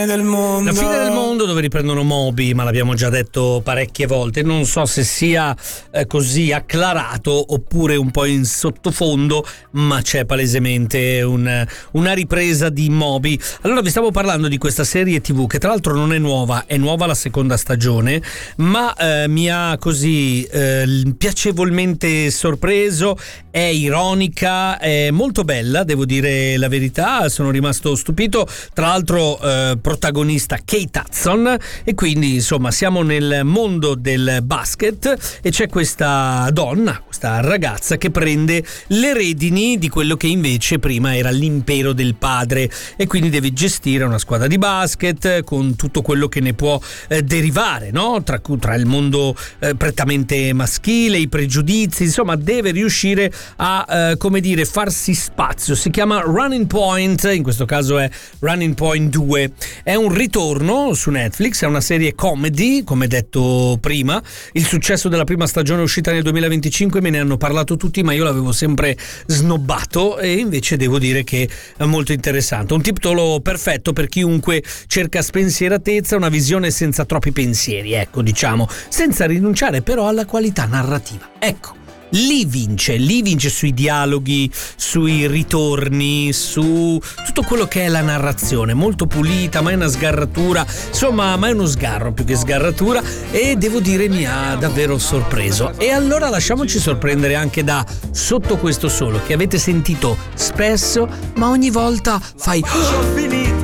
fine del mondo. La fine del mondo, dove riprendono Moby, ma l'abbiamo già detto parecchie volte. Non so se sia così acclarato oppure un po' in sottofondo, ma c'è palesemente una ripresa di Moby. Allora, vi stavo parlando di questa serie TV che tra l'altro non è nuova, è nuova la seconda stagione, ma mi ha così piacevolmente sorpreso. È ironica, è molto bella, devo dire la verità, sono rimasto stupito. Tra l'altro protagonista Kate Hudson, e quindi insomma siamo nel mondo del basket e c'è questa donna, questa ragazza che prende le redini di quello che invece prima era l'impero del padre, e quindi deve gestire una squadra di basket con tutto quello che ne può derivare, no? Tra il mondo prettamente maschile, i pregiudizi, insomma deve riuscire a farsi spazio. Si chiama Running Point, in questo caso è Running Point 2, è un ritorno su Netflix, è una serie comedy, come detto prima. Il successo della prima stagione è uscita nel 2025, me ne hanno parlato tutti, ma io l'avevo sempre snobbato, e invece devo dire che è molto interessante, un titolo perfetto per chiunque cerca spensieratezza, una visione senza troppi pensieri, ecco, diciamo, senza rinunciare però alla qualità narrativa. Ecco, lì vince sui dialoghi, sui ritorni, su tutto quello che è la narrazione, molto pulita, mai una sgarratura, insomma mai uno sgarro più che sgarratura, e devo dire mi ha davvero sorpreso. E allora lasciamoci sorprendere anche da Sotto questo sole, che avete sentito spesso, ma ogni volta fai